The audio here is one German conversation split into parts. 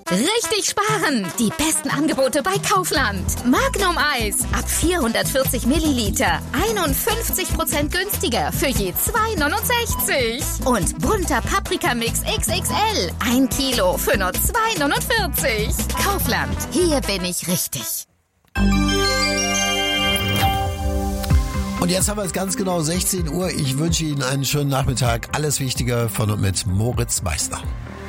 Richtig sparen! Die besten Angebote bei Kaufland. Magnum Eis ab 440 Milliliter. 51% günstiger für je 2,69. Und bunter Paprikamix XXL. 1 Kilo für nur 2,49. Kaufland. Hier bin ich richtig. Und jetzt haben wir es ganz genau 16 Uhr. Ich wünsche Ihnen einen schönen Nachmittag. Alles Wichtige von und mit Moritz Meißner.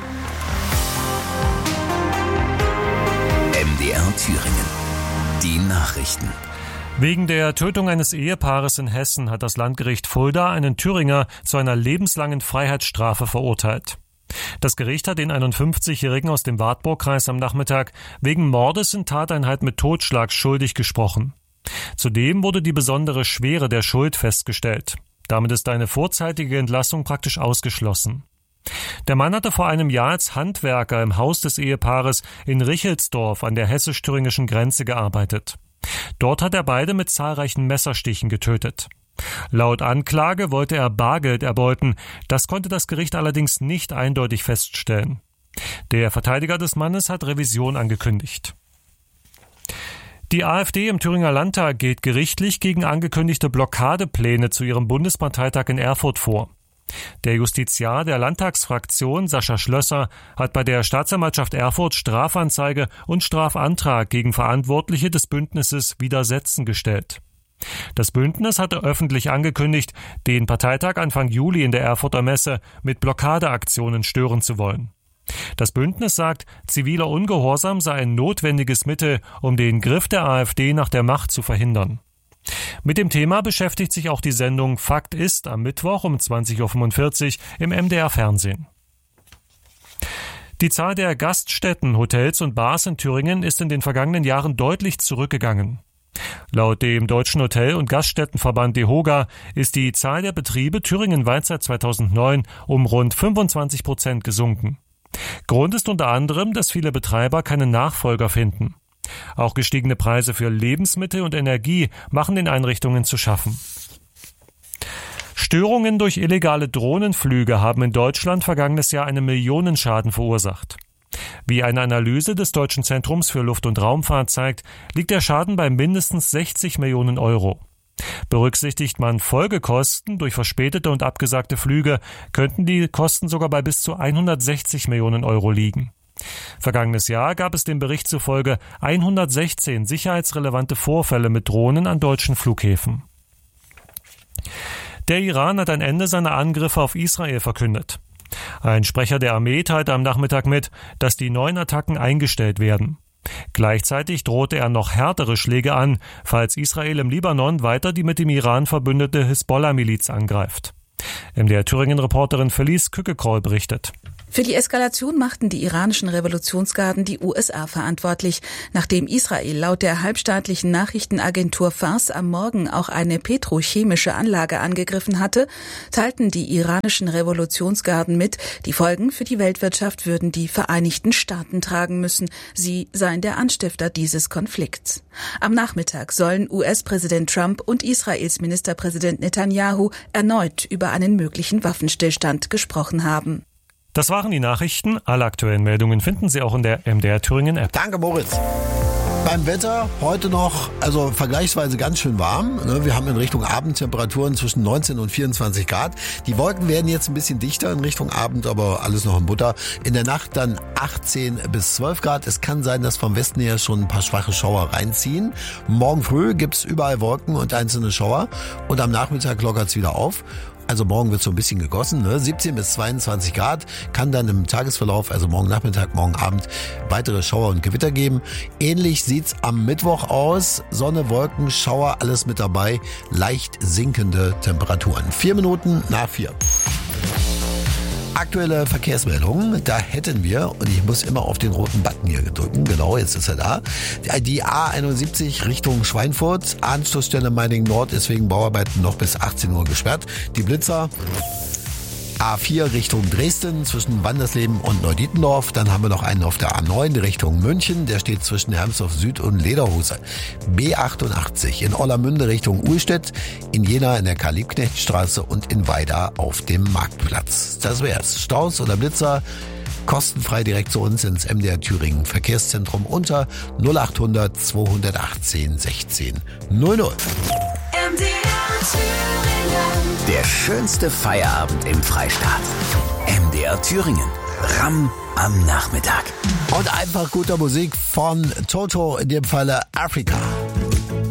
MDR Thüringen. Die Nachrichten. Wegen der Tötung eines Ehepaares in Hessen hat das Landgericht Fulda einen Thüringer zu einer lebenslangen Freiheitsstrafe verurteilt. Das Gericht hat den 51-Jährigen aus dem Wartburgkreis am Nachmittag wegen Mordes in Tateinheit mit Totschlag schuldig gesprochen. Zudem wurde die besondere Schwere der Schuld festgestellt. Damit ist eine vorzeitige Entlassung praktisch ausgeschlossen. Der Mann hatte vor einem Jahr als Handwerker im Haus des Ehepaares in Richelsdorf an der hessisch-thüringischen Grenze gearbeitet. Dort hat er beide mit zahlreichen Messerstichen getötet. Laut Anklage wollte er Bargeld erbeuten. Das konnte das Gericht allerdings nicht eindeutig feststellen. Der Verteidiger des Mannes hat Revision angekündigt. Die AfD im Thüringer Landtag geht gerichtlich gegen angekündigte Blockadepläne zu ihrem Bundesparteitag in Erfurt vor. Der Justiziar der Landtagsfraktion, Sascha Schlösser, hat bei der Staatsanwaltschaft Erfurt Strafanzeige und Strafantrag gegen Verantwortliche des Bündnisses Widersetzen gestellt. Das Bündnis hatte öffentlich angekündigt, den Parteitag Anfang Juli in der Erfurter Messe mit Blockadeaktionen stören zu wollen. Das Bündnis sagt, ziviler Ungehorsam sei ein notwendiges Mittel, um den Griff der AfD nach der Macht zu verhindern. Mit dem Thema beschäftigt sich auch die Sendung Fakt ist am Mittwoch um 20.45 Uhr im MDR Fernsehen. Die Zahl der Gaststätten, Hotels und Bars in Thüringen ist in den vergangenen Jahren deutlich zurückgegangen. Laut dem Deutschen Hotel- und Gaststättenverband DEHOGA ist die Zahl der Betriebe thüringenweit seit 2009 um rund 25% gesunken. Grund ist unter anderem, dass viele Betreiber keine Nachfolger finden. Auch gestiegene Preise für Lebensmittel und Energie machen den Einrichtungen zu schaffen. Störungen durch illegale Drohnenflüge haben in Deutschland vergangenes Jahr einen Millionenschaden verursacht. Wie eine Analyse des Deutschen Zentrums für Luft- und Raumfahrt zeigt, liegt der Schaden bei mindestens 60 Millionen Euro. Berücksichtigt man Folgekosten durch verspätete und abgesagte Flüge, könnten die Kosten sogar bei bis zu 160 Millionen Euro liegen. Vergangenes Jahr gab es dem Bericht zufolge 116 sicherheitsrelevante Vorfälle mit Drohnen an deutschen Flughäfen. Der Iran hat ein Ende seiner Angriffe auf Israel verkündet. Ein Sprecher der Armee teilte am Nachmittag mit, dass die neuen Attacken eingestellt werden. Gleichzeitig drohte er noch härtere Schläge an, falls Israel im Libanon weiter die mit dem Iran verbündete Hisbollah-Miliz angreift. MDR Thüringen-Reporterin Felice Kückekroll berichtet. Für die Eskalation machten die iranischen Revolutionsgarden die USA verantwortlich. Nachdem Israel laut der halbstaatlichen Nachrichtenagentur Fars am Morgen auch eine petrochemische Anlage angegriffen hatte, teilten die iranischen Revolutionsgarden mit, die Folgen für die Weltwirtschaft würden die Vereinigten Staaten tragen müssen. Sie seien der Anstifter dieses Konflikts. Am Nachmittag sollen US-Präsident Trump und Israels Ministerpräsident Netanyahu erneut über einen möglichen Waffenstillstand gesprochen haben. Das waren die Nachrichten. Alle aktuellen Meldungen finden Sie auch in der MDR Thüringen App. Danke, Moritz. Beim Wetter heute noch, also vergleichsweise ganz schön warm. Wir haben in Richtung Abend Temperaturen zwischen 19 und 24 Grad. Die Wolken werden jetzt ein bisschen dichter in Richtung Abend, aber alles noch in Butter. In der Nacht dann 18 bis 12 Grad. Es kann sein, dass vom Westen her schon ein paar schwache Schauer reinziehen. Morgen früh gibt's überall Wolken und einzelne Schauer. Und am Nachmittag lockert's wieder auf. Also morgen wird so ein bisschen gegossen, 17 bis 22 Grad, kann dann im Tagesverlauf, also morgen Nachmittag, morgen Abend, weitere Schauer und Gewitter geben. Ähnlich sieht's am Mittwoch aus. Sonne, Wolken, Schauer, alles mit dabei. Leicht sinkende Temperaturen. 4 Minuten nach 4. Aktuelle Verkehrsmeldungen, da hätten wir, und ich muss immer auf den roten Button hier drücken, genau, jetzt ist er da, die A71 Richtung Schweinfurt, Anschlussstelle Meiningen Nord ist wegen Bauarbeiten noch bis 18 Uhr gesperrt. Die Blitzer A4 Richtung Dresden zwischen Wandersleben und Neudietendorf. Dann haben wir noch einen auf der A9 Richtung München. Der steht zwischen Hermsdorf Süd und Lederhose. B88 in Orlamünde Richtung Uhlstedt. In Jena in der Karl-Liebknecht-Straße und in Weida auf dem Marktplatz. Das wär's. Staus oder Blitzer? Kostenfrei direkt zu uns ins MDR Thüringen Verkehrszentrum unter 0800 218 16 00. Der schönste Feierabend im Freistaat. MDR Thüringen. Ram am Nachmittag. Und einfach guter Musik von Toto, in dem Falle Afrika.